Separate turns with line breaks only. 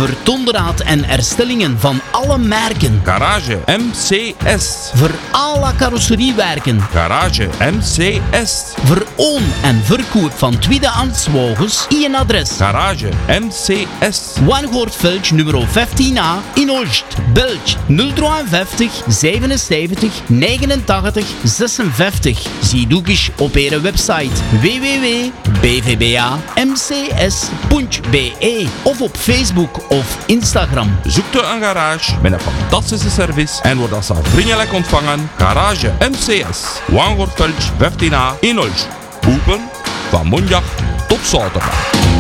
Vertonderraad en herstellingen van alle merken.
Garage MCS.
Voor alle carrosseriewerken.
Garage MCS.
Voor oon- en verkoop van tweedehands wagens. Een adres.
Garage MCS.
Wangoortveld nummer 15A in Olst. Belg 053 77 89 56. Zie ook eens op onze website www.bvbamcs.be of op Facebook of Instagram.
Zoekt u een garage met een fantastische service en wordt als vriendelijk ontvangen. Garage MCS. Wangoortveld 15A in Olst. Open van maandag tot zaterdag.